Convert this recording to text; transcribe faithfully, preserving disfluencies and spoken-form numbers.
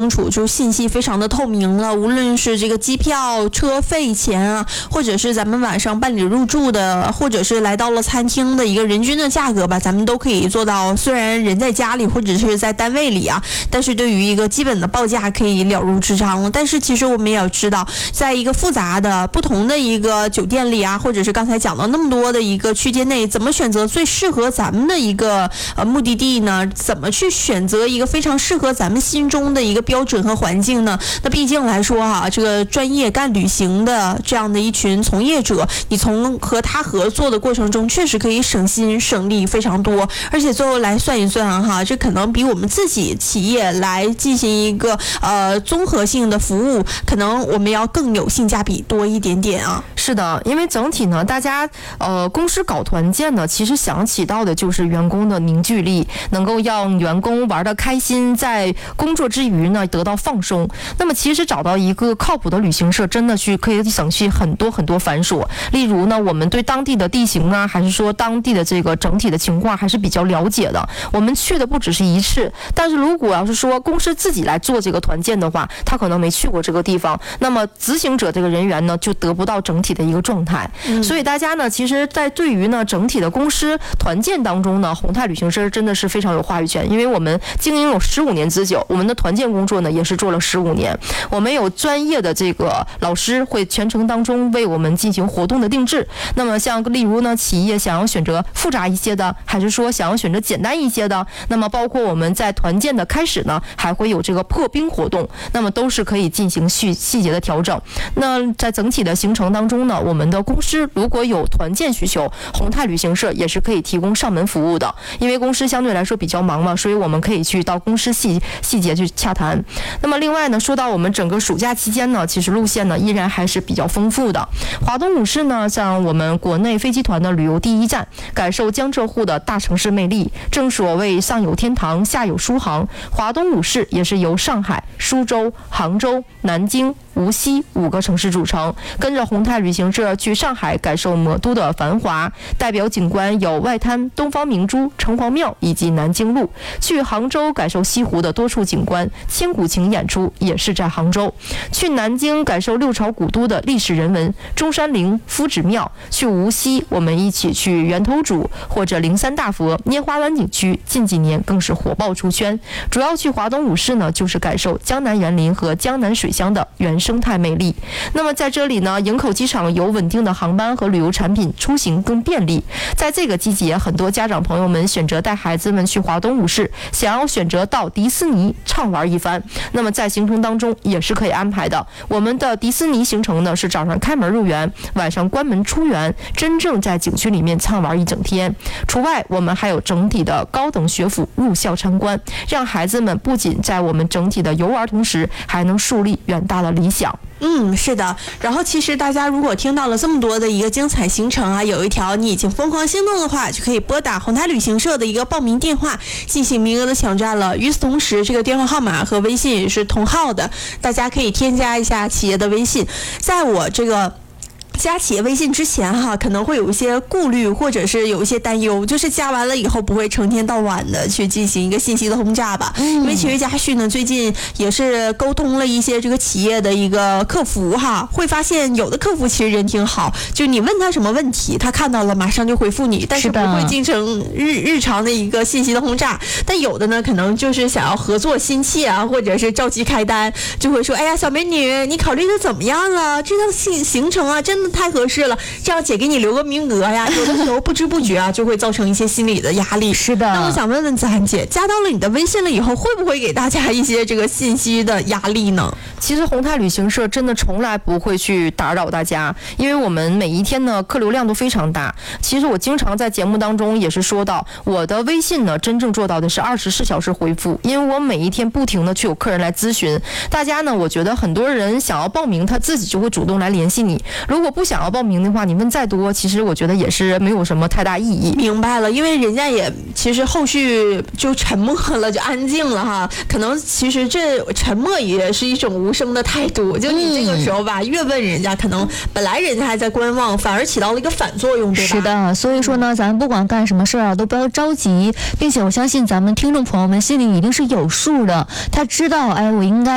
清楚，就信息非常的透明了。无论是这个机票、车费钱啊，或者是咱们晚上办理入住的，或者是来到了餐厅的一个人均的价格吧，咱们都可以做到。虽然人在家里或者是在单位里啊，但是对于一个基本的报价可以了如指掌。但是其实我们也要知道，在一个复杂的不同的一个酒店里啊，或者是刚才讲到那么多的一个区间内，怎么选择最适合咱们的一个呃目的地呢？怎么去选择一个非常适合咱们心中的一个标准和环境呢？那毕竟来说哈、啊，这个专业干旅行的这样的一群从业者，你从和他合作的过程中，确实可以省心省力非常多。而且最后来算一算哈，这可能比我们自己企业来进行一个呃综合性的服务，可能我们要更有性价比多一点点啊。 是的，因为整体呢，大家呃公司搞团建呢，其实想起到的就是员工的凝聚力，能够让员工玩得开心，在工作之余呢得到放松。那么其实找到一个靠谱的旅行社，真的是可以省去很多很多繁琐。例如呢，我们对当地的地形啊，还是说当地的这个整体的情况还是比较了解的。我们去的不只是一次，但是如果要是说公司自己来做这个团建的话，他可能没去过这个地方，那么执行者这个人员呢就得不到整体的一个状态。嗯、所以大家呢，其实在对于呢整体的公司团建当中呢，宏泰旅行社真的是非常有话语权，因为我们经营有十五年之久，我们的团建工作呢也是做了十五年，我们有专业的这个老师会全程当中为我们进行活动的定制。那么像例如呢，企业想要选择复杂一些的，还是说想要选择简单一些的，那么包括我们在团建的开始呢，还会有这个破冰活动，那么都是可以进行细细节的调整。那在整体的行程当中呢，我们的公司如果有团建需求，宏泰旅行社也是可以提供上门服务的。因为公司相对来说比较忙嘛，所以我们可以去到公司细细节去洽谈。那么另外呢，说到我们整个暑假期间呢，其实路线呢依然还是比较丰富的。华东五市呢，像我们国内飞机团的旅游第一站，感受江浙沪的大城市魅力。正所谓上有天堂，下有苏杭，华东五市也是由上海、苏州、杭州、南京、无锡五个城市组成。跟着宏泰旅行社去上海感受魔都的繁华，代表景观有外滩、东方明珠、城隍庙以及南京路；去杭州感受西湖的多处景观，千古情演出也是在杭州；去南京感受六朝古都的历史人文，中山陵、夫子庙；去无锡，我们一起去源头渚或者灵山大佛、拈花湾景区，近几年更是火爆出圈。主要去华东五市呢，就是感受江南园林和江南水乡的原生态魅力。那么在这里呢，营口机场有稳定的航班和旅游产品，出行更便利。在这个季节，很多家长朋友们选择带孩子们去华东五市，想要选择到迪士尼畅玩一番，那么在行程当中也是可以安排的。我们的迪士尼行程呢，是早上开门入园，晚上关门出园，真正在景区里面畅玩一整天。除外，我们还有整体的高等学府入校参观，让孩子们不仅在我们整体的游玩同时，还能树立远大的理想。 嗯，是的。然后其实大家如果听到了这么多的一个精彩行程啊，有一条你已经疯狂心动的话，就可以拨打宏泰旅行社的一个报名电话进行名额的抢占了。与此同时，这个电话号码和微信也是同号的，大家可以添加一下企业的微信。在我这个加企业微信之前哈，可能会有一些顾虑或者是有一些担忧，就是加完了以后不会成天到晚的去进行一个信息的轰炸吧。嗯、因为奇瑞家旭呢最近也是沟通了一些这个企业的一个客服哈，会发现有的客服其实人挺好，就你问他什么问题，他看到了马上就回复你，但是不会进行日日常的一个信息的轰炸。但有的呢可能就是想要合作心切啊，或者是着急开单，就会说哎呀小美女，你考虑的怎么样了？这趟行行程啊真的太合适了，这样姐给你留个名额呀。有的时候不知不觉啊，就会造成一些心理的压力。 是的。 那我想问问子涵姐，加到了你的微信了以后，会不会给大家一些这个信息的压力呢？ 其实宏泰旅行社真的从来不会去打扰大家，因为我们每一天呢客流量都非常大。其实我经常在节目当中也是说到，我的微信呢真正做到的是二十四小时回复，因为我每一天不停的去有客人来咨询。大家呢，我觉得很多人想要报名，他自己就会主动来联系你。如果不想要报名的话，你问再多，其实我觉得也是没有什么太大意义。 明白了，因为人家也其实后续就沉默了，就安静了哈。可能其实这沉默也是一种无声的态度。就你这个时候吧，嗯、越问人家，可能本来人家还在观望，反而起到了一个反作用，对吧？ 是的，所以说呢，咱们不管干什么事儿啊，都不要着急，并且我相信咱们听众朋友们心里一定是有数的，他知道，哎，我应该。